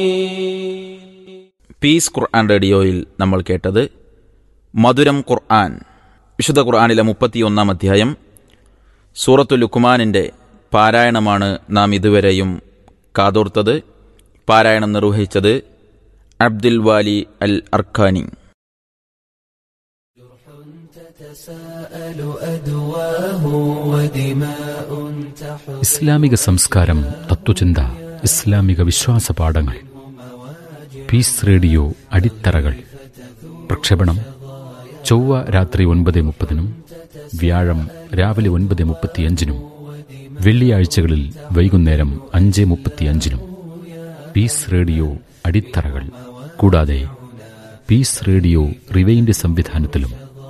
Piece ഖുർആൻ റേഡിയോയിൽ നമ്മൾ കേട്ടത് മധുരം ഖുർആൻ. വിശുദ്ധ ഖുർആനിലെ 31-ാം അധ്യായം സൂറത്തുൽ ലുഖ്മാനിൻ്റെ പാരായണമാണ് നാം ഇതുവരെയും കാതോർത്തത്. പാരായണം നിർവഹിച്ചത് അബ്ദുൽ വാലി അൽ അർഖാനി. ഇസ്ലാമിക സംസ്കാരം, തത്വചിന്ത, ഇസ്ലാമിക വിശ്വാസ പാഠങ്ങൾ. Piece radio അടിത്തറകൾ. പ്രക്ഷേപണം ചൊവ്വ രാത്രി 9:30, വ്യാഴം രാവിലെ 9:35, വെള്ളിയാഴ്ചകളിൽ വൈകുന്നേരം 5:35. Piece radio അടിത്തറകൾ. കൂടാതെ പീസ് റേഡിയോ റിവൈൻഡ് സംവിധാനത്തിലും